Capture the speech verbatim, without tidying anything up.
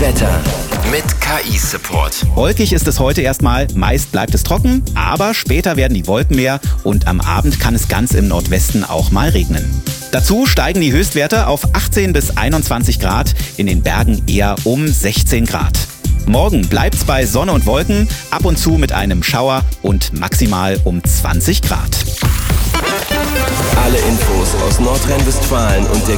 Wetter mit K I-Support. Wolkig ist es heute erstmal, meist bleibt es trocken, aber später werden die Wolken mehr und am Abend kann es ganz im Nordwesten auch mal regnen. Dazu steigen die Höchstwerte auf achtzehn bis einundzwanzig Grad, in den Bergen eher um sechzehn Grad. Morgen bleibt's bei Sonne und Wolken, ab und zu mit einem Schauer und maximal um zwanzig Grad. Alle Infos aus Nordrhein-Westfalen und der